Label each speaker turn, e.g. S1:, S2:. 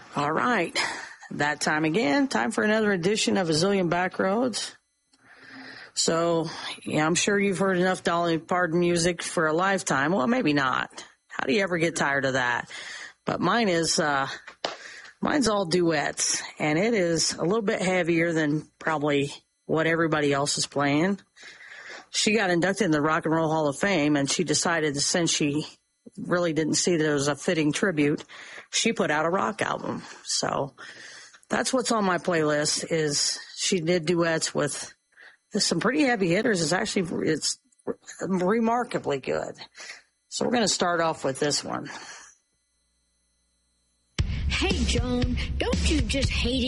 S1: All right. That time again. Time for another edition of A Zillion Backroads. So, yeah, I'm sure you've heard enough Dolly Parton music for a lifetime. Well, maybe not. How do you ever get tired of that? But mine's all duets, and it is a little bit heavier than probably what everybody else is playing. She got inducted in the Rock and Roll Hall of Fame, and she decided, since she really didn't see that it was a fitting tribute, she put out a rock album. So that's what's on my playlist. Is she did duets with some pretty heavy hitters. It's remarkably good. So we're going to start off with this one.
S2: Hey, Joan, don't you just hate it?